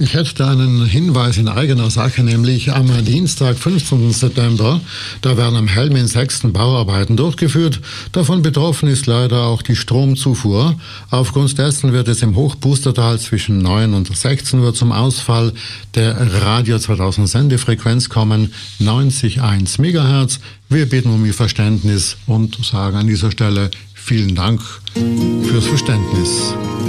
Ich hätte da einen Hinweis in eigener Sache, nämlich am Dienstag, 15. September, da werden am Helm in Sechsten Bauarbeiten durchgeführt. Davon betroffen ist leider auch die Stromzufuhr. Aufgrund dessen wird es im Hochpustertal zwischen 9 und 16 Uhr zum Ausfall der Radio 2000 Sendefrequenz kommen, 90,1 MHz. Wir bitten um Ihr Verständnis und sagen an dieser Stelle vielen Dank fürs Verständnis.